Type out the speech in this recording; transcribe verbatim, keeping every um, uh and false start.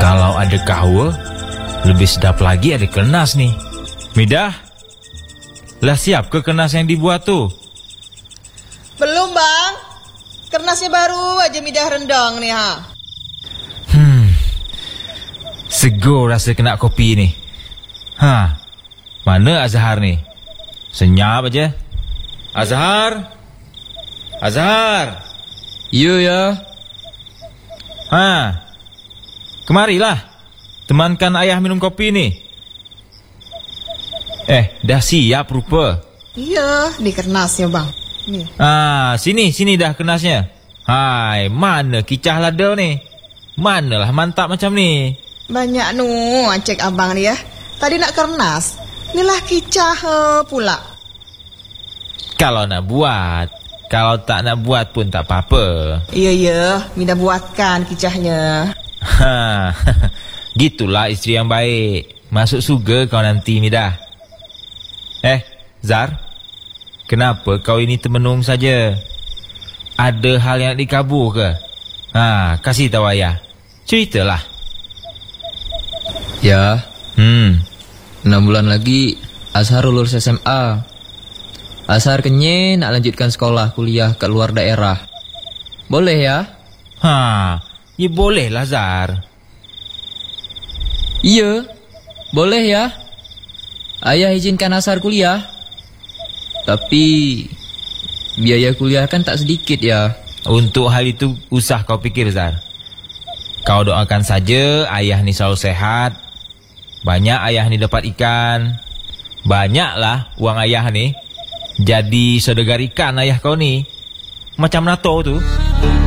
Kalau ada kahwa, lebih sedap lagi ada kenas nih. Midah, lah siap ke kenas yang dibuat tuh? Belum bang, kernasnya baru aja Midah rendang nih ha. Hmm, segar rasa kena kopi ni. Ha, mana Azhar ni? Senyap aja. Azhar, Azhar. Ya ya. Ha, kemarilah, temankan ayah minum kopi ni. Eh, dah siap rupa. Iya, di kernasnya bang. Nih. Ah, sini, sini dah kenasnya. Hai, mana kicah lada ni? Manalah mantap macam ni. Banyak nu, cek abang ni ya. Tadi nak kernas, inilah kicah uh, pula. Kalau nak buat, kalau tak nak buat pun tak apa-apa. Iya, iya, Midah buatkan kicahnya. Ha, gitulah isteri yang baik. Masuk surga kau nanti, Midah. Eh, Zar, kenapa kau ini termenung saja? Ada hal yang dikabur ke? Ha, kasih tahu ayah. Ceritalah. Ya, Hmm, enam bulan lagi Azhar lulus S M A. Azhar kenye nak lanjutkan sekolah kuliah ke luar daerah. Boleh ya? ha, ya boleh lah Zar. Iya, boleh ya. Ayah izinkan Azhar kuliah. Tapi biaya kuliah kan tak sedikit ya. Untuk hal itu usah kau fikir Zar. Kau doakan saja ayah ni selalu sehat. Banyak ayah ni dapat ikan. Banyaklah uang ayah ni. Jadi saudagar ikan ayah kau ni. Macam NATO tu.